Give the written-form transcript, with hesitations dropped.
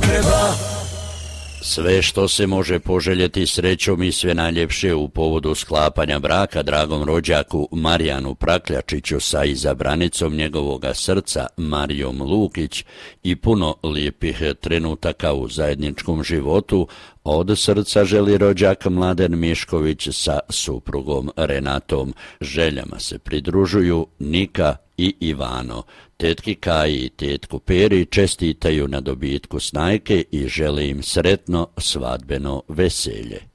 treba. Sve što se može poželjeti srećom i sve najljepše u povodu sklapanja braka dragom rođaku Marijanu Prakljačiću sa izabranicom njegovoga srca Marijom Lukić i puno lijepih trenutaka u zajedničkom životu, od srca želi rođak Mladen Mišković sa suprugom Renatom. Željama se pridružuju Nika i Ivano. Tetki Kaji i tetku Peri čestitaju na dobitku snajke i žele im sretno svadbeno veselje.